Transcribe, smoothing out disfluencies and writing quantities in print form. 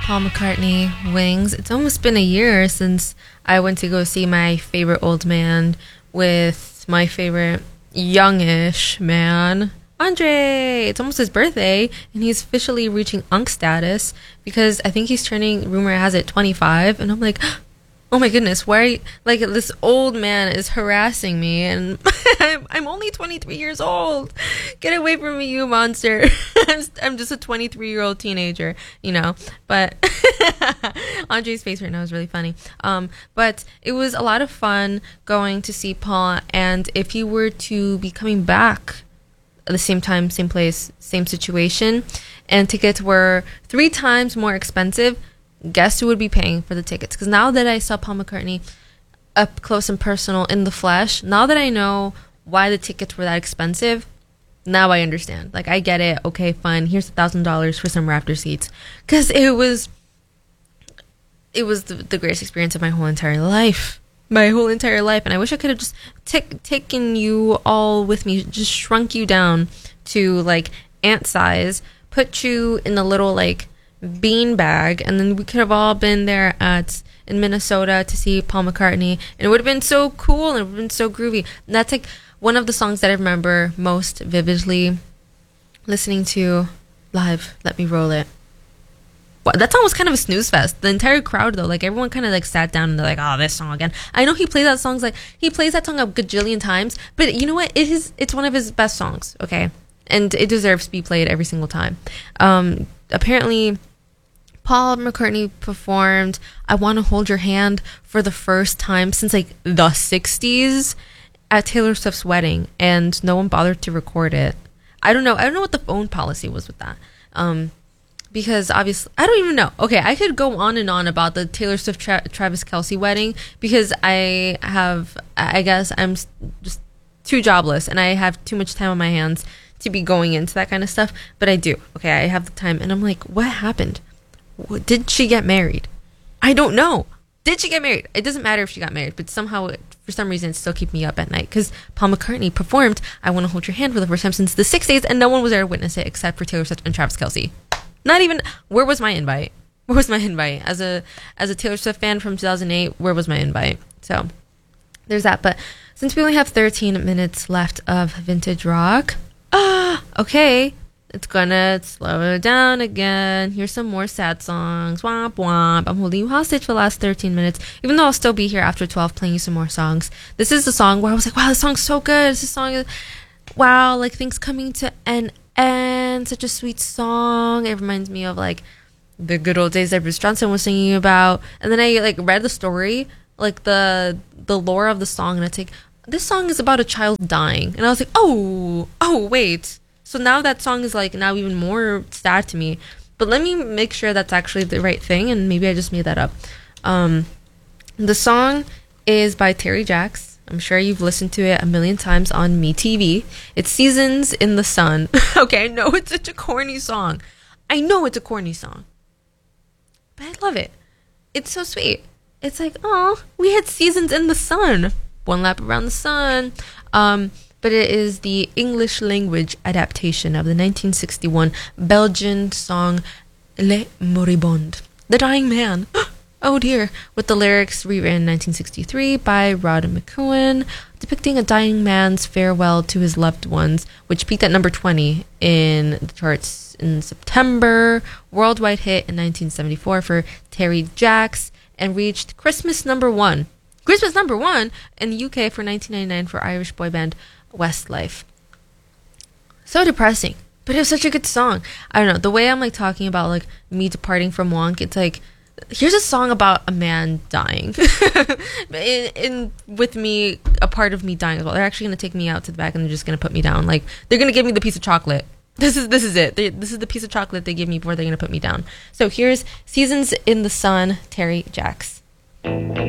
Paul McCartney, Wings. It's almost been a year since I went to go see my favorite old man with my favorite youngish man, Andre. It's almost his birthday, and he's officially reaching unk status because I think he's turning, rumor has it, 25. And I'm like, oh my goodness, why, like, this old man is harassing me, and I'm only 23 years old. Get away from me, you monster. I'm just a 23-year-old teenager, you know. But Andre's face right now is really funny. But it was a lot of fun going to see Paul, and if he were to be coming back at the same time, same place, same situation, and tickets were 3 times more expensive, guess who would be paying for the tickets? Because now that I saw Paul McCartney up close and personal in the flesh, now that I know why the tickets were that expensive, now I understand. Like, I get it. Okay, fine. Here's $1,000 for some Raptor seats. Because it was the greatest experience of my whole entire life. My whole entire life. And I wish I could have just taken you all with me, just shrunk you down to, like, ant size, put you in a little, like, bean bag, and then we could have all been there in Minnesota to see Paul McCartney, and it would have been so cool, and it would have been so groovy. And that's like one of the songs that I remember most vividly listening to live. Let Me Roll It. Wow, that song was kind of a snooze fest. The entire crowd, though, like, everyone kind of like sat down and they're like, oh, this song again. I know he plays that song a gajillion times, but you know what, it's one of his best songs, okay, and it deserves to be played every single time. Apparently Paul McCartney performed I Want to Hold Your Hand for the first time since like the 60s at Taylor Swift's wedding, and no one bothered to record it. I don't know what the phone policy was with that. Because obviously, I don't even know. Okay, I could go on and on about the Taylor Swift Travis Kelce wedding because I guess I'm just too jobless and I have too much time on my hands to be going into that kind of stuff, but I do. Okay, I have the time, and I'm like, what happened? Did she get married? I don't know. Did she get married? It doesn't matter if she got married, but somehow, for some reason, it still keeps me up at night because Paul McCartney performed I Want to Hold Your Hand for the first time since the 60s, and no one was there to witness it except for Taylor Swift and Travis Kelce. Not even, where was my invite? Where was my invite? As a Taylor Swift fan from 2008, where was my invite? So, there's that. But since we only have 13 minutes left of Vintage Rock, okay, it's gonna slow it down again. Here's some more sad songs. Womp womp. I'm holding you hostage for the last 13 minutes, even though I'll still be here after 12 playing you some more songs. This is the song where I was like, wow, this song's so good. This song is, wow, like things coming to an end. Such a sweet song. It reminds me of like the good old days that Bruce Johnson was singing about. And then I like read the story, like the lore of the song, and it's like, this song is about a child dying. And I was like, oh, wait. So now that song is like now even more sad to me. But let me make sure that's actually the right thing, and maybe I just made that up. The song is by Terry Jacks. I'm sure you've listened to it a million times on MeTV. It's Seasons in the Sun. Okay, I know it's such a corny song. But I love it. It's so sweet. It's like, oh, we had seasons in the sun. One lap around the sun. But it is the English language adaptation of the 1961 Belgian song Le Moribond, The Dying Man. Oh dear. With the lyrics rewritten in 1963 by Rod McKuen, depicting a dying man's farewell to his loved ones, which peaked at number 20 in the charts in September. Worldwide hit in 1974 for Terry Jacks, and reached Christmas number 1 in the UK for 1999 for Irish boy band Westlife. So depressing, but it was such a good song. I don't know, the way I'm like talking about like me departing from Wonk, it's like, here's a song about a man dying. in with me, a part of me dying as well. They're actually gonna take me out to the back and they're just gonna put me down. Like, they're gonna give me the piece of chocolate. This is it. This is the piece of chocolate they give me before they're gonna put me down. So here's Seasons in the Sun, Terry Jacks.